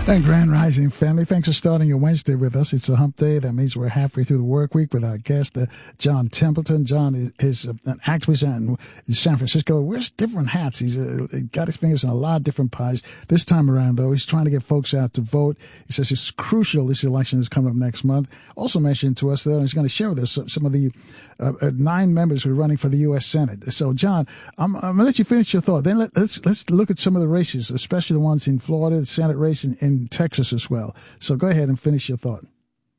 And Grand Rising family, thanks for starting your Wednesday with us. It's a hump day. That means we're halfway through the work week with our guest, John Templeton. John is an activist in San Francisco. Wears different hats. He's got his fingers in a lot of different pies. This time around, though, he's trying to get folks out to vote. He says it's crucial this election is coming up next month. Also mentioned to us, though, and he's going to share with us some of the 9 members who are running for the U.S. Senate. So, John, I'm going to let you finish your thought. Then let's look at some of the races, especially the ones in Florida, the Senate race in Texas as well. So go ahead and finish your thought.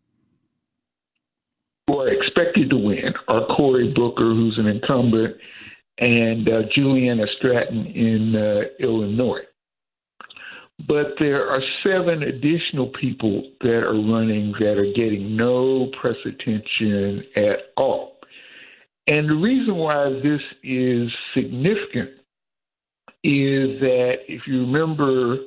Who are expected to win are Cory Booker, who's an incumbent, and Juliana Stratton in Illinois. But there are 7 additional people that are running that are getting no press attention at all. And the reason why this is significant is that if you remember,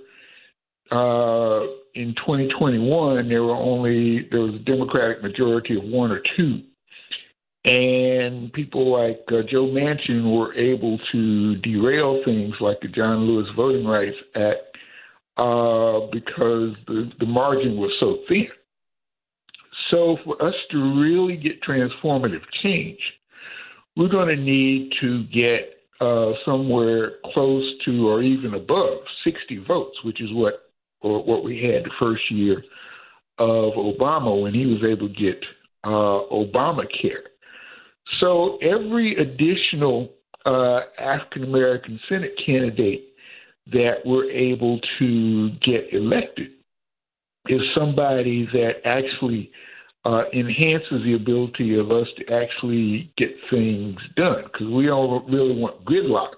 in 2021, there was a Democratic majority of 1 or 2. And people like Joe Manchin were able to derail things like the John Lewis Voting Rights Act because the margin was so thin. So for us to really get transformative change, we're going to need to get somewhere close to or even above 60 votes, which is what we had the first year of Obama when he was able to get Obamacare. So every additional African-American Senate candidate that we're able to get elected is somebody that actually enhances the ability of us to actually get things done, because we don't really want gridlock.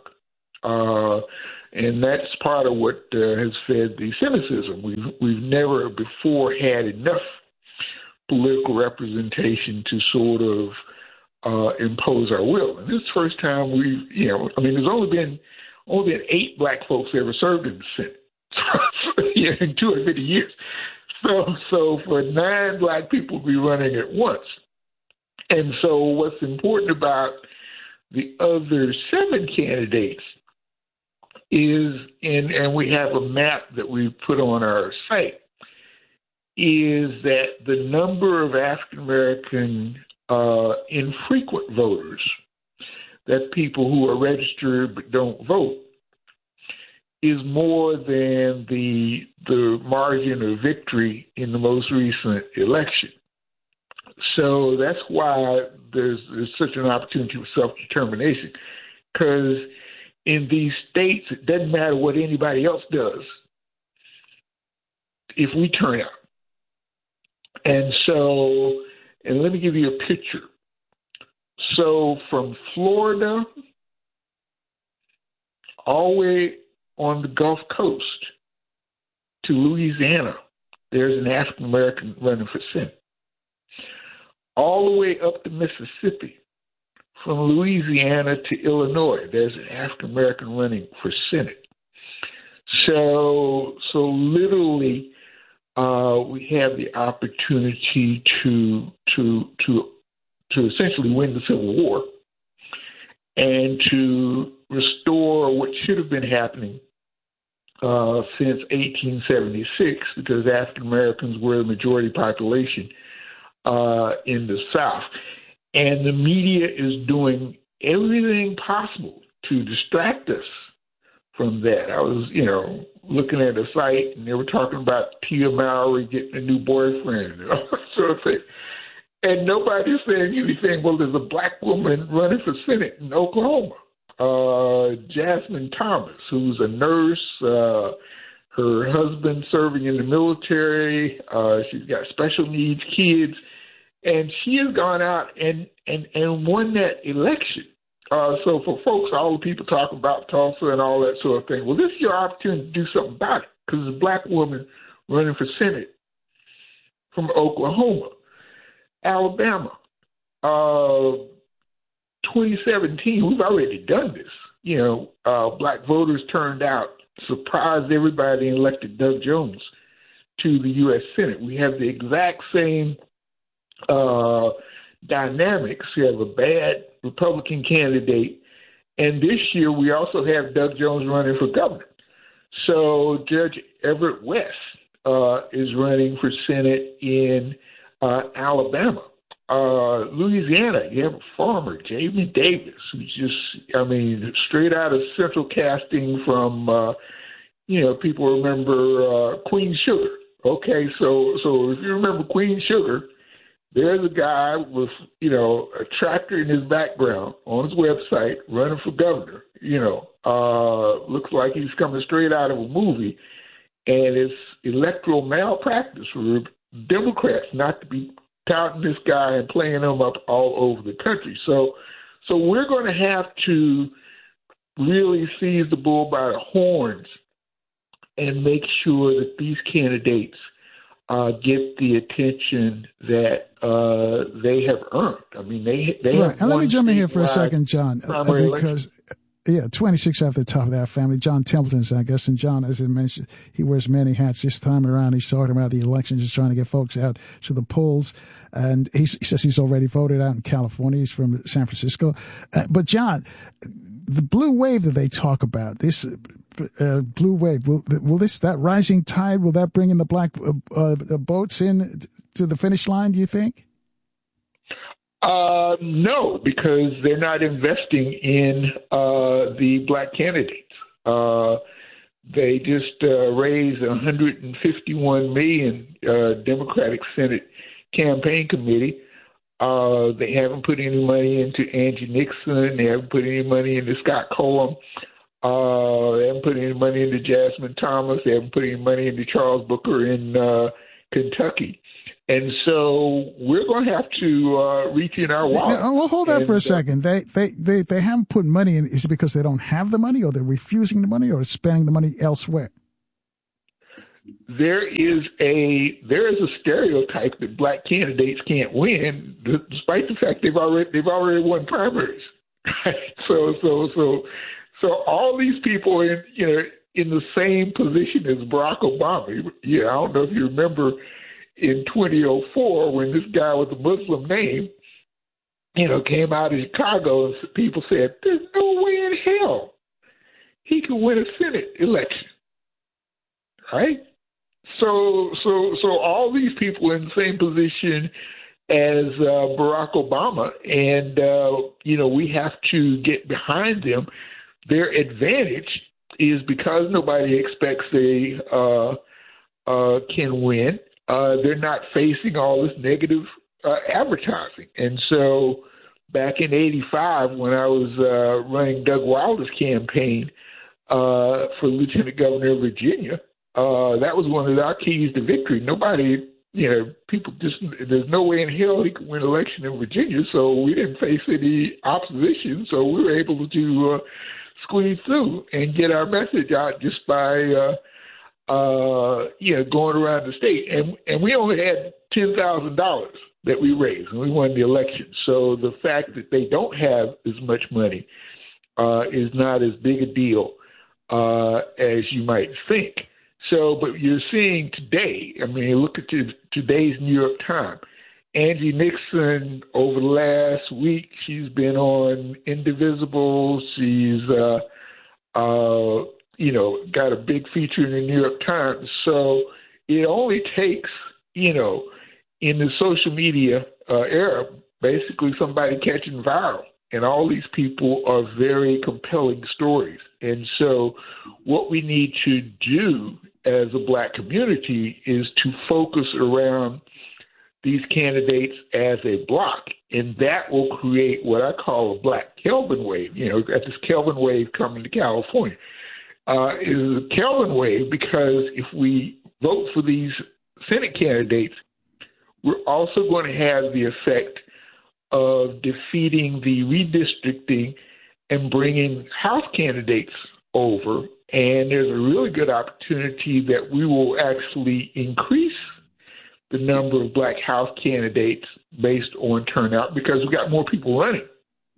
And that's part of what has fed the cynicism. We've never before had enough political representation to sort of impose our will. And this is the first time there's only been 8 black folks ever served in the Senate in 250 years. So for 9 black people to be running at once. And so what's important about the other 7 candidates is, and we have a map that we put on our site, is that the number of African-American infrequent voters, that people who are registered but don't vote, is more than the margin of victory in the most recent election. So that's why there's such an opportunity for self-determination, because in these states, it doesn't matter what anybody else does if we turn out. And let me give you a picture. So from Florida all the way on the Gulf Coast to Louisiana, there's an African-American running for Senate. All the way up to Mississippi, from Louisiana to Illinois, there's an African-American running for Senate. So literally, we have the opportunity to essentially win the Civil War and to restore what should have been happening since 1876, because African Americans were the majority population in the South. And the media is doing everything possible to distract us from that. I was, looking at a site, and they were talking about Tia Mowry getting a new boyfriend and all that sort of thing. And nobody's saying anything. Well, there's a black woman running for Senate in Oklahoma, Jasmine Thomas, who's a nurse. Her husband serving in the military. She's got special needs kids. And she has gone out and won that election. So for folks, all the people talking about Tulsa and all that sort of thing, well, this is your opportunity to do something about it, because there's a black woman running for Senate from Oklahoma. Alabama, 2017, we've already done this. Black voters turned out, surprised everybody, and elected Doug Jones to the U.S. Senate. We have the exact same dynamics. We have a bad Republican candidate, and this year we also have Doug Jones running for governor. So Judge Everett West is running for Senate in Alabama. Louisiana, you have a farmer, Jamie Davis, who's just, straight out of central casting from, people remember Queen Sugar. Okay, so if you remember Queen Sugar, there's a guy with, a tractor in his background on his website running for governor. Looks like he's coming straight out of a movie. And it's electoral malpractice for Democrats not to be touting this guy and playing him up all over the country. So we're going to have to really seize the bull by the horns and make sure that these candidates get the attention that they have earned. I mean, they right. have. And let me jump in here for a second, John, because 26 after the top of that family. John Templeton's our guest, and John, as I mentioned, he wears many hats this time around. He's talking about the elections, he's trying to get folks out to the polls, and he says he's already voted out in California. He's from San Francisco. But John, the blue wave that they talk about, this blue wave, will that rising tide, will that bring in the black boats in to the finish line, do you think? No, because they're not investing in the black candidates. They just raised $151 million Democratic Senate campaign committee. They haven't put any money into Angie Nixon. They haven't put any money into Scott Colum. They haven't put any money into Jasmine Thomas. They haven't put any money into Charles Booker in Kentucky. And so we're going to have to reach in our wallet. Well, hold that for a second. They haven't put money in. Is it because they don't have the money, or they're refusing the money, or spending the money elsewhere? There is a stereotype that black candidates can't win, despite the fact they've already won primaries. So all these people in the same position as Barack Obama. Yeah, I don't know if you remember in 2004 when this guy with a Muslim name, came out of Chicago, and people said, "There's no way in hell he could win a Senate election." Right? So all these people are in the same position as Barack Obama, and we have to get behind them. Their advantage is because nobody expects they can win. They're not facing all this negative advertising. And so back in 85, when I was running Doug Wilder's campaign for Lieutenant Governor of Virginia, that was one of our keys to victory. Nobody, people just, there's no way in hell he could win an election in Virginia, so we didn't face any opposition. So we were able to squeeze through and get our message out just by going around the state. And we only had $10,000 that we raised, and we won the election. So the fact that they don't have as much money is not as big a deal as you might think. So, but you're seeing today, look at today's New York Times. Angie Nixon, over the last week, she's been on Indivisible. She's got a big feature in the New York Times. So it only takes, in the social media era, basically somebody catching viral. And all these people are very compelling stories. And so what we need to do as a black community is to focus around these candidates as a block. And that will create what I call a black Kelvin wave. Got this Kelvin wave coming to California. Is a Kelvin wave because if we vote for these Senate candidates, we're also going to have the effect of defeating the redistricting and bringing House candidates over. And there's a really good opportunity that we will actually increase the number of black House candidates based on turnout because we've got more people running.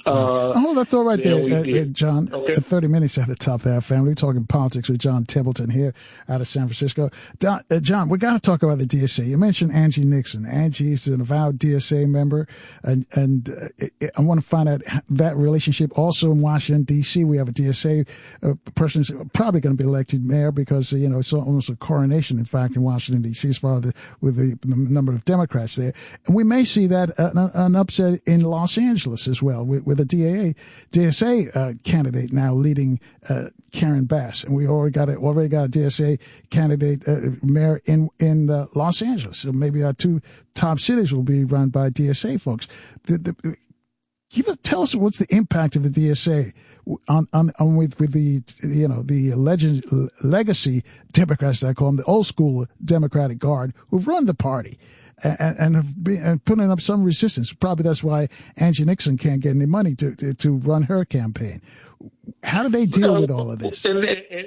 Hold that thought right there, John. Okay. 30 minutes at the top there, family. We're talking politics with John Templeton here out of San Francisco. John, we got to talk about the DSA. You mentioned Angie Nixon. Angie's an avowed DSA member, and I want to find out that relationship. Also in Washington, D.C., we have a DSA person who's probably going to be elected mayor because, it's almost a coronation, in fact, in Washington, D.C., as far as with the number of Democrats there. And we may see that an upset in Los Angeles as well with a DSA candidate now leading Karen Bass, and we already got a DSA candidate mayor in Los Angeles. So maybe our two top cities will be run by DSA folks. Tell us what's the impact of the DSA on with the the legacy Democrats, I call them, the old school Democratic Guard who've run the party and have been putting up some resistance. Probably that's why Angie Nixon can't get any money to run her campaign. How do they deal with all of this? And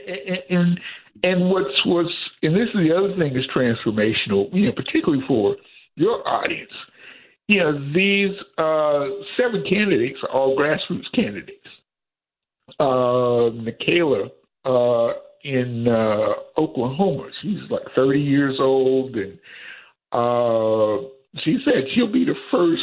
what's and this is the other thing that's transformational, particularly for your audience. These 7 candidates are all grassroots candidates. Michaela in Oklahoma, she's like 30 years old, and she said she'll be the first,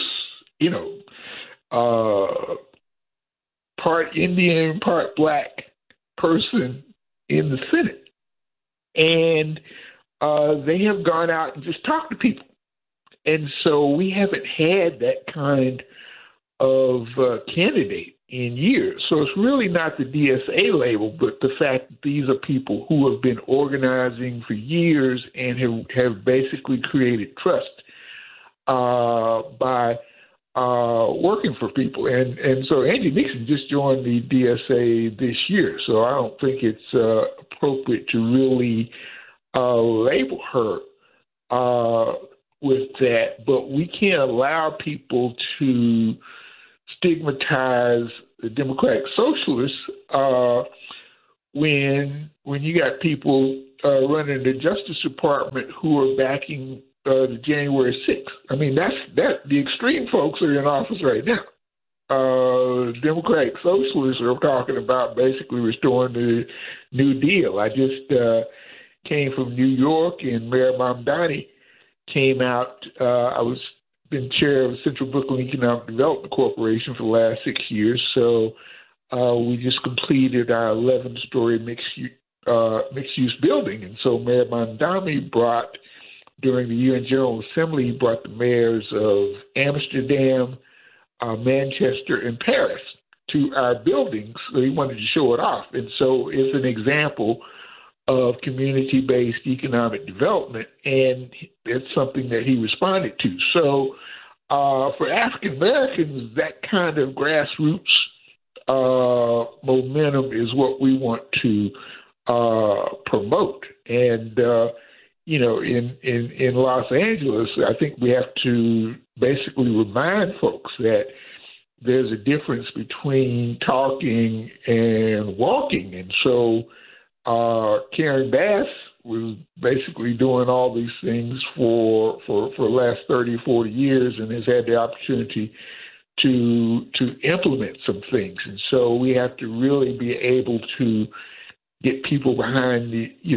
part Indian, part black person in the Senate. And they have gone out and just talked to people. And so we haven't had that kind of candidate in years. So it's really not the DSA label, but the fact that these are people who have been organizing for years and have basically created trust by working for people. And so Angie Nixon just joined the DSA this year. So I don't think it's appropriate to really label her with that, but we can't allow people to stigmatize the Democratic Socialists when you got people running the Justice Department who are backing the January 6th. I mean, the extreme folks are in office right now. Democratic Socialists are talking about basically restoring the New Deal. I just came from New York, and Mayor Mamdani came out. I was been chair of the Central Brooklyn Economic Development Corporation for the last 6 years. So we just completed our 11-story mixed-use building. And so Mayor Mamdani brought, during the UN General Assembly, he brought the mayors of Amsterdam, Manchester, and Paris to our buildings. So he wanted to show it off. And so it's an example of community-based economic development, and it's something that he responded to. So for African Americans, that kind of grassroots momentum is what we want to promote. And in Los Angeles, I think we have to basically remind folks that there's a difference between talking and walking. And so Karen Bass was basically doing all these things for the last 30 or 40 years and has had the opportunity to implement some things. And so we have to really be able to get people behind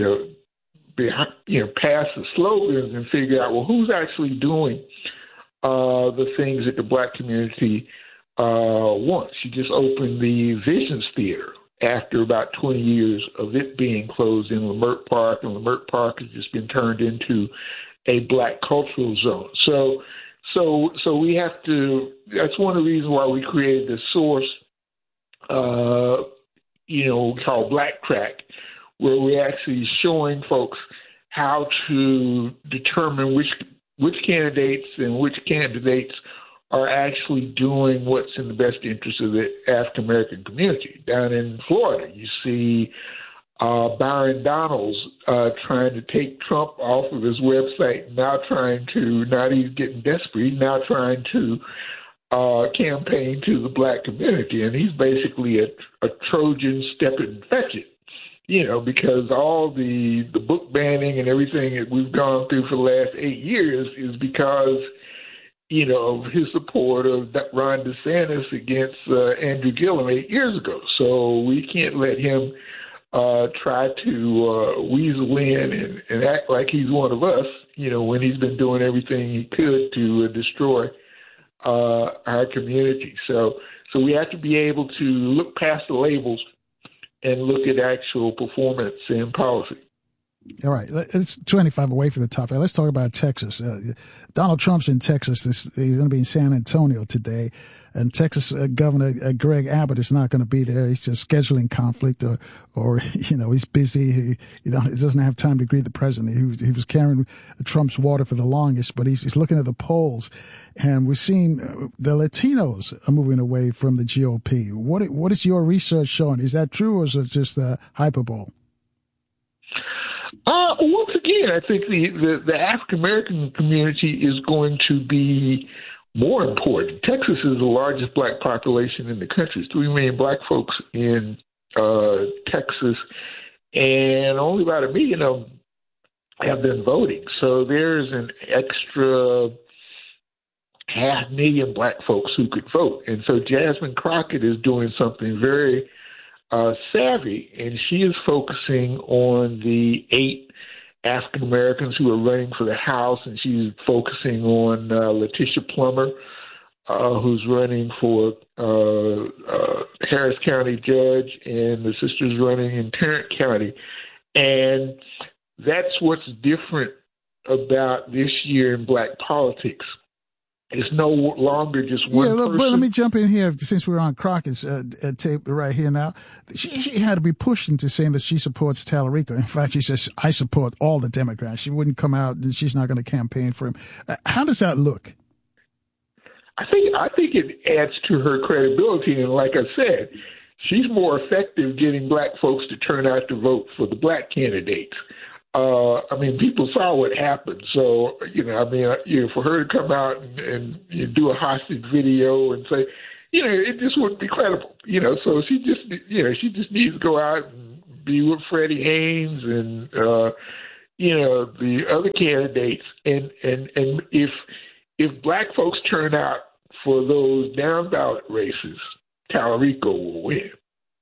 past the slogans and figure out, well, who's actually doing the things that the black community wants. She just opened the Visions Theater after about 20 years of it being closed in Leimert Park, and Leimert Park has just been turned into a black cultural zone. So we have to, that's one of the reasons why we created this source, called Black Track, where we're actually showing folks how to determine which candidates and which candidates are actually doing what's in the best interest of the African American community. Down in Florida, you see Byron Donalds trying to take Trump off of his website, now he's getting desperate, now trying to campaign to the black community. And he's basically a Trojan step and fetch it, because all the book banning and everything that we've gone through for the last 8 years is because of his support of Ron DeSantis against Andrew Gillum 8 years ago. So we can't let him try to weasel in and act like he's one of us, when he's been doing everything he could to destroy our community. So we have to be able to look past the labels and look at actual performance and policy. All right, it's 25 away from the topic. Let's talk about Texas. Donald Trump's in Texas. He's going to be in San Antonio today. And Texas Governor Greg Abbott is not going to be there. He's just scheduling conflict or he's busy. He doesn't have time to greet the president. He was carrying Trump's water for the longest, but he's looking at the polls. And we're seeing the Latinos are moving away from the GOP. What is your research showing? Is that true or is it just hyperbole? Once again, I think the African American community is going to be more important. Texas is the largest black population in the country. 3 million black folks in Texas, and only about 1 million of them have been voting. So there's an extra 500,000 black folks who could vote. And so Jasmine Crockett is doing something very savvy, and she is focusing on the 8 African Americans who are running for the House, and she's focusing on Letitia Plummer, who's running for Harris County judge, and the sister's running in Tarrant County. And that's what's different about this year in black politics. It's no longer just one person. But let me jump in here since we're on Crockett's tape right here now. She had to be pushed into saying that she supports Tallarico. In fact, she says, I support all the Democrats. She wouldn't come out and she's not going to campaign for him. How does that look? I think it adds to her credibility. And like I said, she's more effective getting black folks to turn out to vote for the black candidates. People saw what happened. So, for her to come out and do a hostage video and say, it just wouldn't be credible. So she just needs to go out and be with Freddie Haynes and, the other candidates. And if black folks turn out for those down ballot races, Tallarico will win.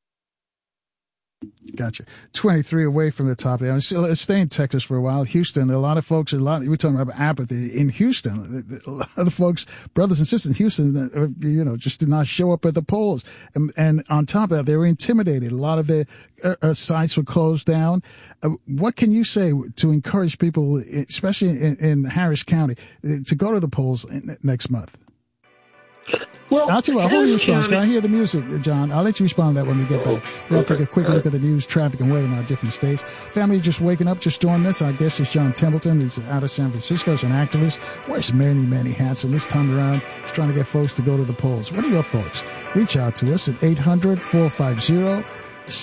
Gotcha. 23 away from the top there. Let's stay in Texas for a while. Houston, we're talking about apathy in Houston. A lot of folks, brothers and sisters in Houston, just did not show up at the polls. And on top of that, they were intimidated. A lot of their sites were closed down. What can you say to encourage people, especially in Harris County, to go to the polls next month? Well, I'll tell you what, hold your response. Can I hear the music, John? I'll let you respond to that when we get back. We'll take a quick look at the news, traffic, and weather in our different states. Family just waking up, just joining us. Our guest is John Templeton. He's out of San Francisco. He's an activist. Wears many, many hats. And this time around, he's trying to get folks to go to the polls. What are your thoughts? Reach out to us at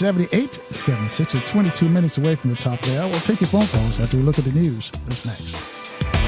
800-450-7876. At 22 minutes away from the top there. We'll take your phone calls after we look at the news. That's next.